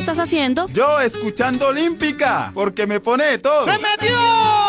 estás haciendo? Yo escuchando Olímpica, porque me pone de todo. ¡Se metió!